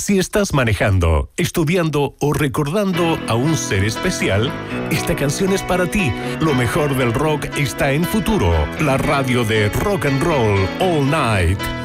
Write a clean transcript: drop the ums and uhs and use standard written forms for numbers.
Si estás manejando, estudiando o recordando a un ser especial, esta canción es para ti. Lo mejor del rock está en Futuro, la radio de rock and roll all night.